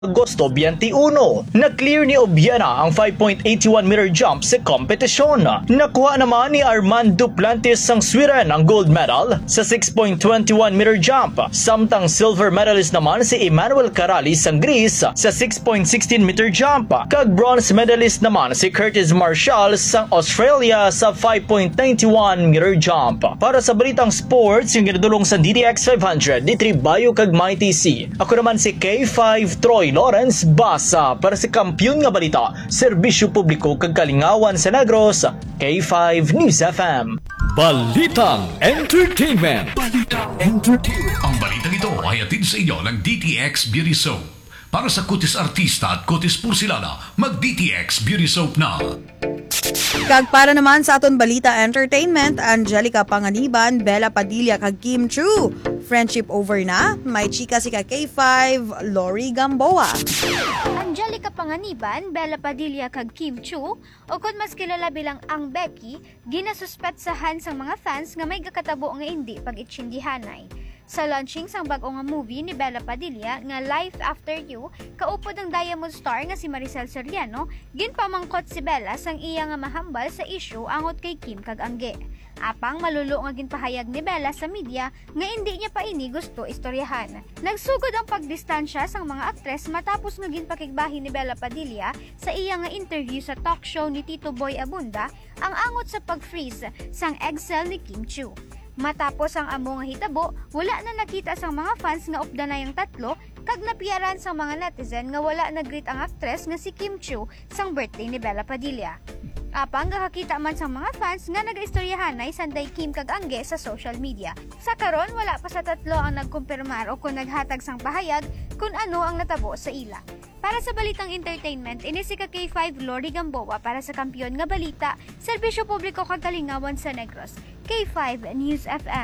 Agosto 21, na-clear ni Obiena ang 5.81-meter jump sa kompetisyon. Nakuha naman ni Armand Duplantis ng Sweden ang gold medal sa 6.21-meter jump. Samtang silver medalist naman si Emmanuel Caralis ng Greece sa 6.16-meter jump. Kag bronze medalist naman si Curtis Marshall ng Australia sa 5.91-meter jump. Para sa balitang sports, yung ginadulong sa DTX 500 ni Tribayo kag Mighty C. Ako naman si K5 Troy Lawrence Basa para sa Kampiyon nga Balita, Serbisyo Publiko kag Kalingawan sa Negros, K5 News FM. Balitang Entertainment. Ang balitang ito ay hatid sa inyo ng DTX Beauty Soap. Para sa kutis artista at kutis porsilana, mag-DTX Beauty Soap na. Kag para naman sa aton balita entertainment, Angelica Panganiban, Bella Padilla kag Kim Chu. Friendship over na, may chika si K5, Lori Gamboa. Angelica Panganiban, Bella Padilla kag Kim Chu, o kung mas kilala bilang Ang Becky, ginasuspetsahan sa mga fans nga may gakatabo nga hindi pag-itsindihanay. Sa launching sang bag-o nga movie ni Bella Padilla nga Life After You, kaupod ang Diamond Star nga si Maricel Soriano, ginpamangkot si Bella sang iya nga mahambal sa issue angot kay Kim kag Angge. Apang malulo nga ginpahayag ni Bella sa media nga hindi niya pa ini gusto istoryahan. Nagsugod ang pagdistansya sang mga aktres matapos nga ginpakigbahin ni Bella Padilla sa iya nga interview sa talk show ni Tito Boy Abunda ang angot sa pag-freeze sang eggcell ni Kim Chu. Matapos ang amo nga hitabo, wala na nakita sang mga fans nga updanay ang tatlo kag napiyaran sang mga netizen nga wala nag-greet ang aktres nga si Kim Chu sang birthday ni Bella Padilla. Apang gakakita man sang mga fans nga nagaistoryahanay sanday Kim kag Angge sa social media. Sa karon wala pa sa tatlo ang nagkumpirmar o kung naghatag sang pahayag kung ano ang natabo sa ila. Para sa balitang entertainment, ini si K5 Lori Gamboa para sa Kampiyon nga Balita, Serbisyo Publiko kag Kalingawan sa Negros, K5 News FM.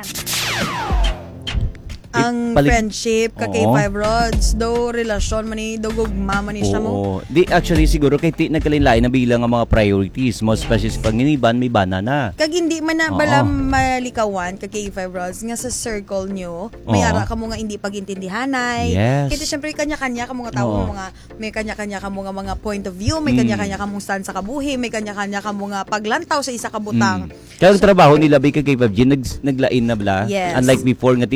Ang friendship ka K5 Rods, do relasyon man ni, do gugma man ni siya mo. Di actually siguro kay ti nagkalinlain na bilang ang mga priorities, most especially sa panginiban may bana na. Kag hindi man na bala malikawan ka K5 Rods nga sa circle nyo, may ara ka mo nga hindi pagintindihanay. Yes. Kasi syempre kanya-kanya ka mga tao mga may kanya-kanya ka mga point of view, may kanya-kanya ka mong stand sa kabuhi, may kanya-kanya ka mga paglantaw sa isa ka butang. Kaya ang trabaho nila kay K5G naglain na bala. Yes. Unlike before nga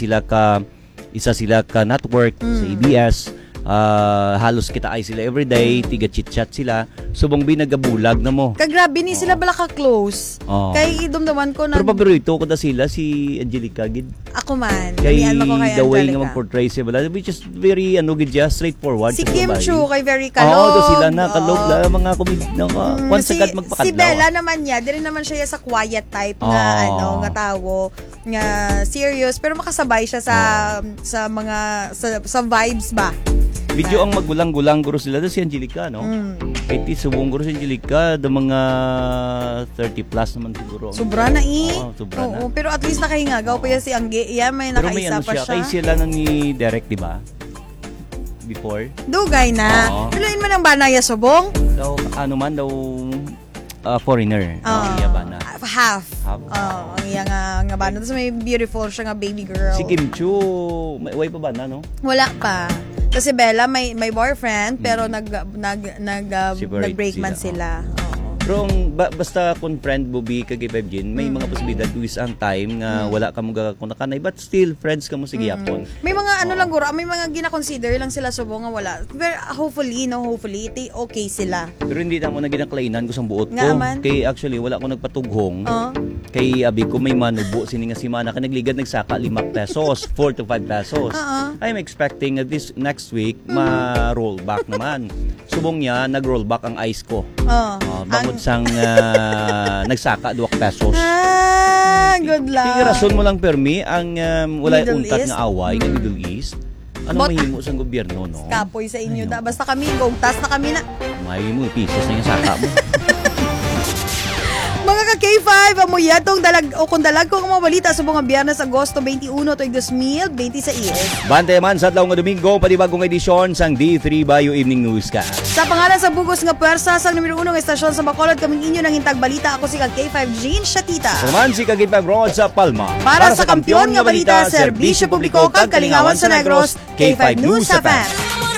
isa sila ka network sa ABS. Halos kita ay sila everyday, tiga chit-chat sila. Subong binagabulag na mo. Kagrabe ni sila bala ka-close. Kay dumdaman ko na. Pero paborito ko na sila si Angelica gid. Ako man. Kay the way nga mag-portray siya bala, which is very straightforward. Si Kim Chu kay very kalog. Do sila na kalog la mga once agad magpakadlaw. Si Bella naman niya, dili naman siya sa quiet type nga nga tawo, nga serious pero makasabay siya sa mga sa vibes ba. Video ang magulang-gulang guro sila si Angelica, no? Kaya subong guro si Angelica, do mga 30 plus naman siguro. Sobra na sobra na. Pero at least nakahingagaw pa yan si Angge. Yan, may nakaisa pa siya. Kaya sila na ni Derek, di ba? Before. Dugay na. Piluin mo ng banaya subong? Daw, foreigner. Bana. Half. Ang iya nga bana. Tapos may beautiful siya nga baby girl. Si Kim Chu, way pa ba na, no? Wala pa. Kasi Bella may boyfriend pero nag-break man sila. Pero basta kung friend bubi kag K5G, may mga posibilidad tuwis ang time nga wala ka mo gakakunakanay but still friends ka mo sige yapon. May mga lang guro, may mga gina-consider lang sila subong nga wala. Pero hopefully okay sila. Pero hindi na mo na ginaklainan ko sa buot ko. Kay actually wala ko nagpatughong. Kay abi ko may manubo sini nga si Mana ka nagligad nagsaka 5 pesos, 4 to 5 pesos. I'm expecting this next week ma-roll back naman. Subong niya nag-roll back ang ice ko. Bangod sang nagsaka 2 pesos. Good luck. Kaya rason mo lang permi ang wala untat nga away ng Middle East. Ano mahimo sa gobyerno, no? Kapoy sa inyo da. Basta kami gugtas na kami na. Mahimo pieces na yung saka mo. Mga ka-K5, amuyatong dalag ko ang mga balita sa mga Biyernes, Agosto 21 to 2026. Bante man sa adlaw nga Domingo, panibagong edisyon sang D3 Bayo Evening Newscast. Sa pangalan sa bugos nga pwersa sang numero 1 nga estasyon sa Bacolod, kaming inyo nang intag balita. Ako si K5 Jean Shatita. Saman si K5 Rod sa Palma. Para sa Kampiyon nga Balita, Serbisyo Publiko kag Kalingawan sa Negros, K5 News FM.